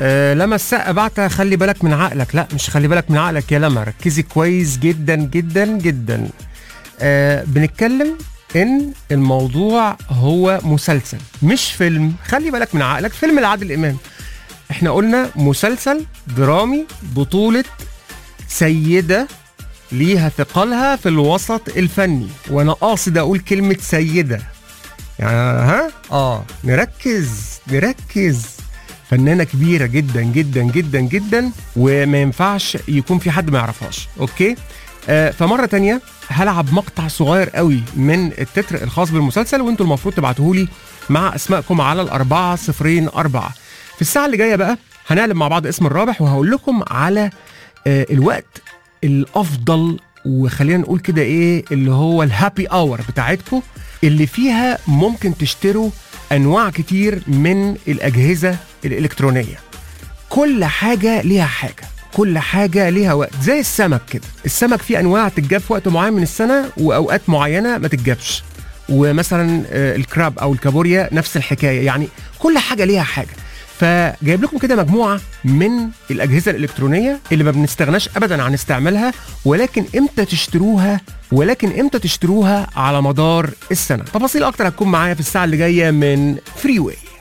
لما السقا بعتها خلي بالك من عقلك. لا مش خلي بالك من عقلك يا لما، ركزي كويس جدا جدا جدا. بنتكلم ان الموضوع هو مسلسل مش فيلم. خلي بالك من عقلك، فيلم لعادل امام. احنا قلنا مسلسل درامي بطولة سيدة ليها ثقلها في الوسط الفني، وانا قاصد اقول كلمة سيدة يعني نركز. فنانة كبيرة جدا جدا جدا جدا، وما ينفعش يكون في حد ما يعرفهاش. اوكي. فمرة تانية هلعب مقطع صغير قوي من التتر الخاص بالمسلسل، وانتوا المفروض تبعتوهولي مع اسمائكم على 404. في الساعة اللي جاية بقى هنعلم مع بعض اسم الرابح، وهقول لكم على الوقت الافضل، وخلينا نقول كده ايه اللي هو الهابي اور بتاعتكم، اللي فيها ممكن تشتروا انواع كتير من الاجهزة الالكترونية. كل حاجة ليها حاجة، كل حاجة ليها وقت. زي السمك كده، السمك فيه انواع تتجاب في وقت معين من السنة، واوقات معينة ما تتجابش. ومثلا الكراب او الكابوريا نفس الحكاية، يعني كل حاجة ليها حاجة. فجايب لكم كده مجموعة من الأجهزة الإلكترونية اللي ما بنستغناش أبدا عن استعمالها، ولكن إمتى تشتروها على مدار السنة. تفاصيل أكتر هتكون معايا في الساعة اللي جاية من فري واي.